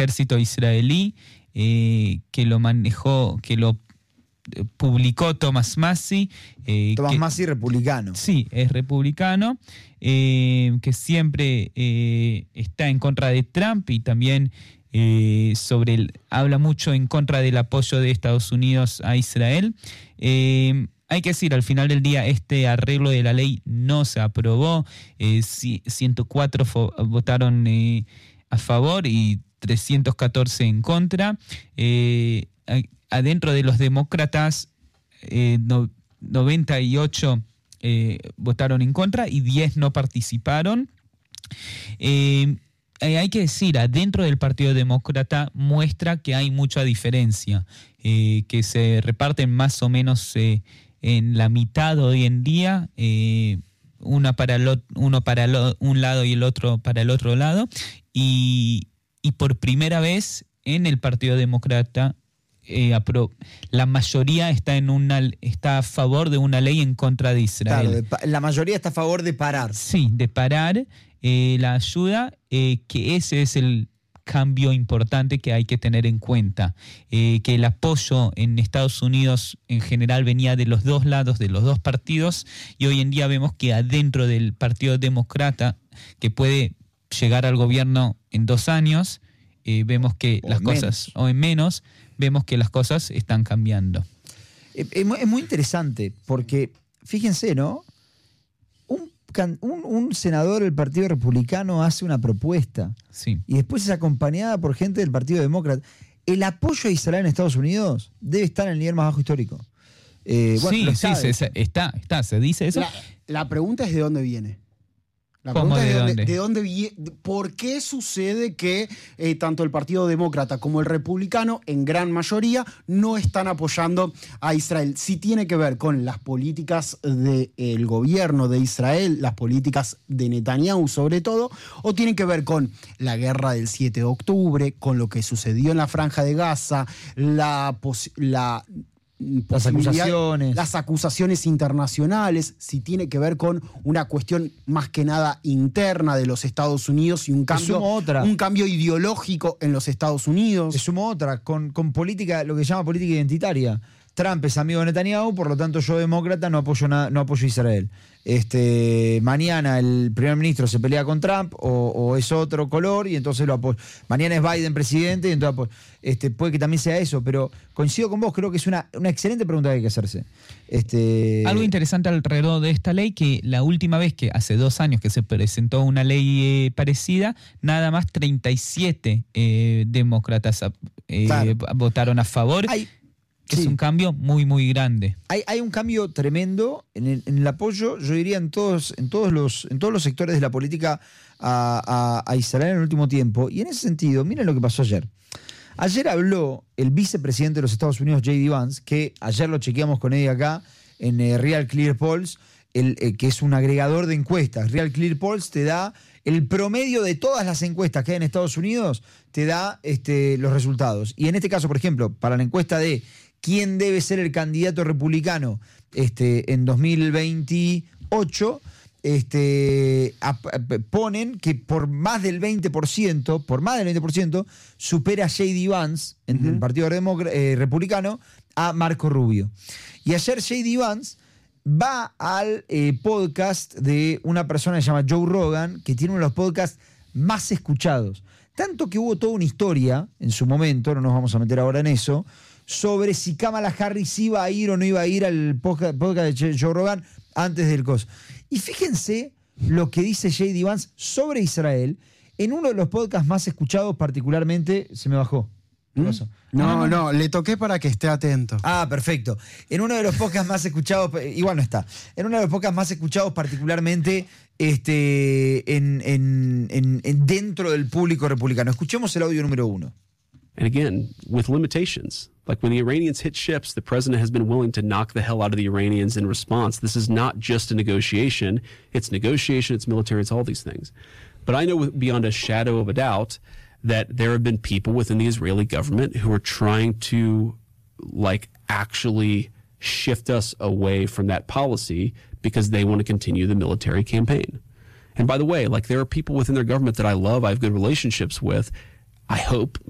ejército israelí, que lo manejó, que lo publicó Thomas Massie. Thomas Massie, republicano. Sí, es republicano, que siempre está en contra de Trump y también habla mucho en contra del apoyo de Estados Unidos a Israel. Hay que decir, al final del día, este arreglo de la ley no se aprobó. 104 votaron a favor y 314 en contra. Adentro de los demócratas, 98 votaron en contra y 10 no participaron. Hay que decir, adentro del Partido Demócrata muestra que hay mucha diferencia, que se reparten más o menos en la mitad hoy en día, uno para un lado y el otro para el otro lado, y por primera vez en el Partido Demócrata la mayoría está a favor de una ley en contra de Israel. Claro, la mayoría está a favor de parar. Sí, de parar la ayuda, que ese es el cambio importante que hay que tener en cuenta, que el apoyo en Estados Unidos en general venía de los dos lados, de los dos partidos, y hoy en día vemos que adentro del Partido Demócrata, que puede llegar al gobierno en 2 años, vemos que las cosas, o en menos, vemos que las cosas están cambiando. Es muy interesante porque, fíjense, ¿no? Un senador del Partido Republicano hace una propuesta, sí, y después es acompañada por gente del Partido Demócrata. El apoyo a Israel en Estados Unidos debe estar en el nivel más bajo histórico. Bueno, sí, se dice eso. La pregunta es de dónde viene. La ¿Cómo pregunta es de dónde viene, ¿por qué sucede que tanto el Partido Demócrata como el Republicano, en gran mayoría, no están apoyando a Israel? Sí tiene que ver con las políticas del gobierno de Israel, las políticas de Netanyahu sobre todo, o tiene que ver con la guerra del 7 de octubre, con lo que sucedió en la Franja de Gaza, las acusaciones internacionales, si tiene que ver con una cuestión más que nada interna de los Estados Unidos y un cambio ideológico en los Estados Unidos. Se sumó otra, con política, lo que se llama política identitaria. Trump es amigo de Netanyahu, por lo tanto yo demócrata no apoyo a Israel. Mañana el primer ministro se pelea con Trump o es otro color y entonces lo apoyo. Mañana es Biden presidente y entonces puede que también sea eso, pero coincido con vos, creo que es una excelente pregunta que hay que hacerse. Algo interesante alrededor de esta ley, que la última vez, que hace 2 años que se presentó una ley parecida, nada más 37 demócratas votaron a favor. Es un cambio muy, muy grande. Hay un cambio tremendo en el apoyo, yo diría, en todos los sectores de la política a Israel en el último tiempo. Y en ese sentido, miren lo que pasó ayer. Ayer habló el vicepresidente de los Estados Unidos, J.D. Vance, que ayer lo chequeamos con él acá en Real Clear Polls, que es un agregador de encuestas. Real Clear Polls te da el promedio de todas las encuestas que hay en Estados Unidos, te da los resultados. Y en este caso, por ejemplo, para la encuesta de quién debe ser el candidato republicano en 2028, ponen que por más del 20%, supera a J.D. Vance en el Partido Republicano a Marco Rubio. Y ayer J.D. Vance va al podcast de una persona que se llama Joe Rogan, que tiene uno de los podcasts más escuchados. Tanto que hubo toda una historia en su momento, no nos vamos a meter ahora en eso, sobre si Kamala Harris iba a ir o no iba a ir al podcast de Joe Rogan antes del coso. Y fíjense lo que dice J.D. Vance sobre Israel en uno de los podcasts más escuchados, particularmente. Se me bajó. ¿Qué pasó? No, le toqué para que esté atento. Ah, perfecto. En uno de los podcasts más escuchados, igual no está, en uno de los podcasts más escuchados particularmente dentro del público republicano. Escuchemos el audio número 1. And again, with limitations. Like when the Iranians hit ships, the president has been willing to knock the hell out of the Iranians in response. This is not just a negotiation. It's negotiation, it's military, it's all these things. But I know beyond a shadow of a doubt that there have been people within the Israeli government who are trying to actually shift us away from that policy because they want to continue the military campaign. And by the way, there are people within their government that I love, I have good relationships with. I hope,